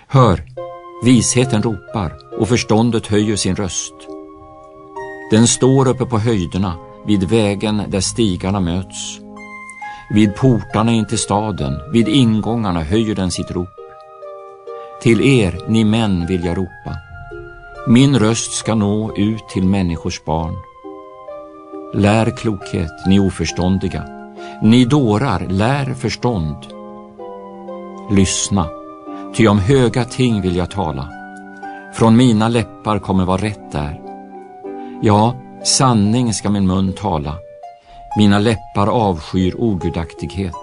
Hör, visheten ropar och förståndet höjer sin röst. Den står uppe på höjderna vid vägen där stigarna möts. Vid portarna in till staden, vid ingångarna höjer den sitt rop. Till er, ni män, vill jag ropa. Min röst ska nå ut till människors barn. Lär klokhet, ni oförståndiga. Ni dårar, lär förstånd. Lyssna, ty om höga ting vill jag tala. Från mina läppar kommer vad rätt är. Ja, sanning ska min mun tala. Mina läppar avskyr ogudaktighet.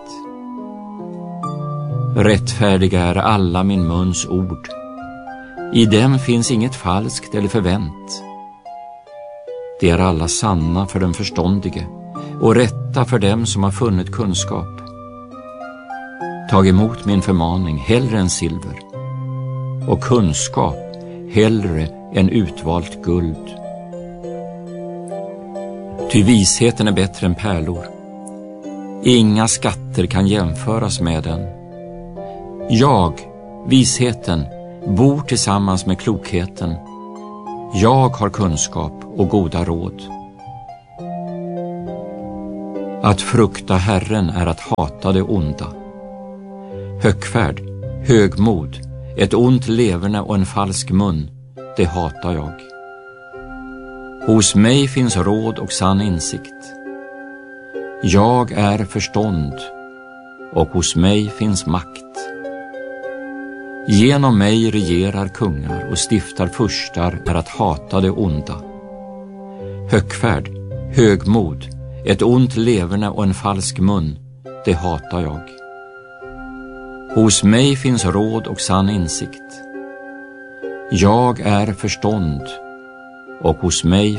Rättfärdiga är alla min muns ord. I dem finns inget falskt eller förvänt. De är alla sanna för den förståndige och rätta för dem som har funnit kunskap. Tag emot min förmaning hellre än silver och kunskap hellre än utvalt guld. Ty visheten är bättre än pärlor. Inga skatter kan jämföras med den. Jag, visheten, bor tillsammans med klokheten. Jag har kunskap och goda råd. Att frukta Herren är att hata det onda. Högfärd, högmod, ett ont leverne och en falsk mun, det hatar jag. Hos mig finns råd och sann insikt. Jag är förstånd och hos mig finns makt. Genom mig regerar kungar och stiftar furstar är att hata det onda. Högfärd, högmod, ett ont leverne och en falsk mun, det hatar jag. Hos mig finns råd och sann insikt. Jag är förstånd och hos mig